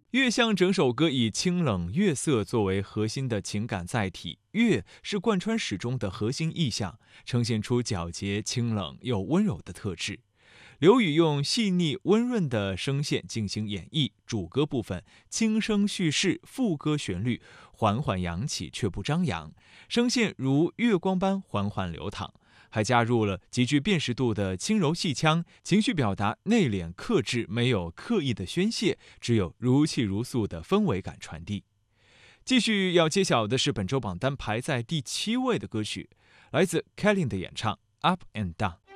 月相整首歌以清冷月色作为核心的情感载体，月是贯穿始终的核心意象，呈现出皎洁、清冷又温柔的特质。刘宇用细腻温润的声线进行演绎，主歌部分轻声叙事，副歌旋律缓缓扬起却不张扬，声线如月光般缓缓流淌。还加入了极具辨识度的轻柔细腔，情绪表达内敛克制，没有刻意的宣泄，只有如泣如诉的氛围感传递。继续要揭晓的是本周榜单排在第7位的歌曲，来自 Kelly 的演唱《Up and Down》。